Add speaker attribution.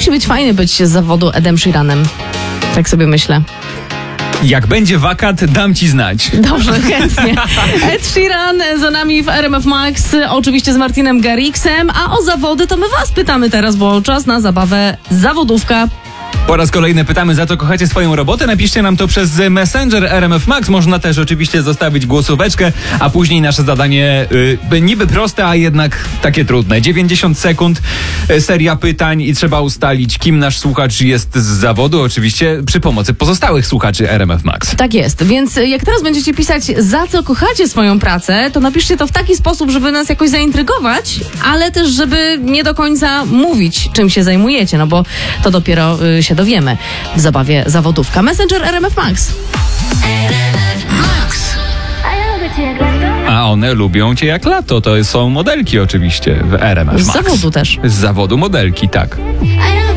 Speaker 1: musi być fajnie być z zawodu Edem Sheeranem. Tak sobie myślę.
Speaker 2: Jak będzie wakat, dam ci znać.
Speaker 1: Dobrze, chętnie. Ed Sheeran za nami w RMF Max, oczywiście z Martinem Garrixem, a o zawody to my was pytamy teraz, bo czas na zabawę zawodówka.
Speaker 2: Po raz kolejny pytamy, za co kochacie swoją robotę. Napiszcie nam to przez Messenger RMF Max. Można też oczywiście zostawić głosóweczkę, a później nasze zadanie niby proste, a jednak takie trudne. 90 sekund, seria pytań i trzeba ustalić, kim nasz słuchacz jest z zawodu, oczywiście przy pomocy pozostałych słuchaczy RMF Max.
Speaker 1: Tak jest, więc jak teraz będziecie pisać, za co kochacie swoją pracę, to napiszcie to w taki sposób, żeby nas jakoś zaintrygować, ale też, żeby nie do końca mówić, czym się zajmujecie, no bo to dopiero się dowiemy w zabawie zawodówka. Messenger RMF Max.
Speaker 2: A one lubią cię jak lato. To są modelki oczywiście w RMF Max.
Speaker 1: Z zawodu też.
Speaker 2: Z zawodu modelki, tak.